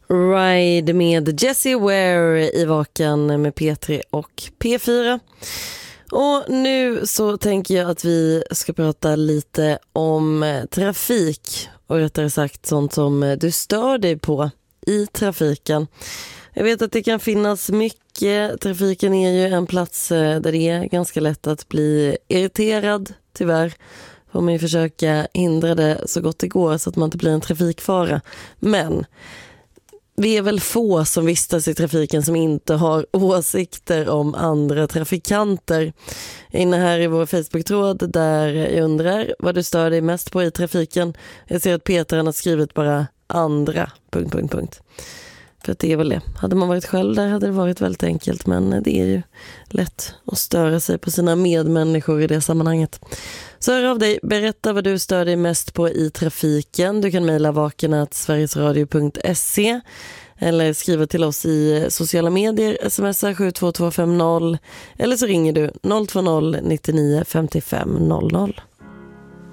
Ride med Jessie Ware i Vaken med P3 och P4. Och nu så tänker jag att vi ska prata lite om trafik och rättare sagt sånt som du stör dig på i trafiken. Jag vet att det kan finnas mycket. Trafiken är ju en plats där det är ganska lätt att bli irriterad, tyvärr. Får man ju försöka hindra det så gott det går så att man inte blir en trafikfara. Men vi är väl få som vistas i trafiken som inte har åsikter om andra trafikanter. Jag är inne här i vår Facebook-tråd där jag undrar vad du stör dig mest på i trafiken. Jag ser att Peter har skrivit bara andra... För att det är väl det. Hade man varit själv där hade det varit väldigt enkelt. Men det är ju lätt att störa sig på sina medmänniskor i det sammanhanget. Så hör av dig. Berätta vad du stör dig mest på i trafiken. Du kan mejla vaken@sverigesradio.se eller skriva till oss i sociala medier. Smsa 72250 eller så ringer du 020 99 55 00.